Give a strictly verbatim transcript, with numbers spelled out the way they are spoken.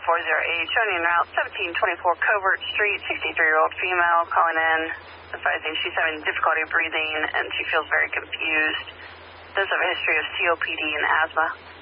four zero eight, showing you route seventeen twenty-four Covert Street, sixty-three-year-old female calling in, advising she's having difficulty breathing and she feels very confused. Does have a history of C O P D and asthma.